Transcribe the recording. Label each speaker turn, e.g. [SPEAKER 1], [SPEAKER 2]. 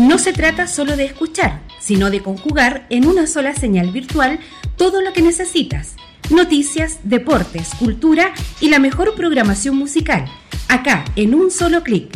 [SPEAKER 1] No se trata solo de escuchar, sino de conjugar en una sola señal virtual todo lo que necesitas. Noticias, deportes, cultura y la mejor programación musical, acá en un solo clic.